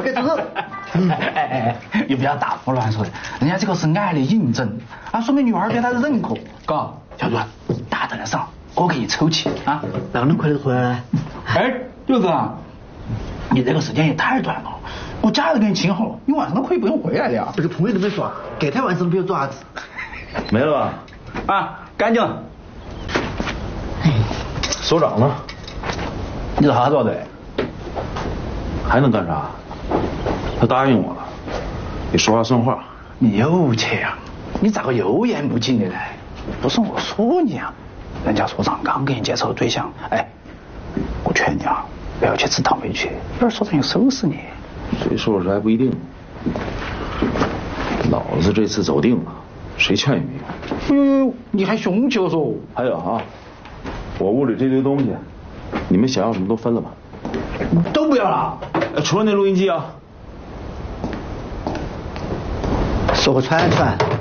别住手！ 你不要大胡乱说，人家这个是癌的引诊啊，说明女儿对他是认可，嘎，小朱，大胆的上，我给你抽气啊， 哪能快点回来？ 哎，六哥，你这个时间也太短了，我假都给你请好了，你晚上都可以不用回来的呀。 这个朋友都没说，这天晚上不要做啥子？ 没了吧？ 啊，干净了。 首长呢？ 你是啥子的？ 还能干啥？他答应我了，得说话算话。 你有钱啊？你咋个油盐不进的呢？不是我说你啊，人家所长刚给你介绍对象，哎，我劝你啊，不要去吃倒霉去，要是所长又收拾你。 谁说是还不一定。老子这次走定了，谁劝也没用。 哎呦，你还凶起了说？ 还有啊，我屋里这堆东西，你们想要什么都分了吧？ 都不要了， 除了那录音机啊。 说个串串。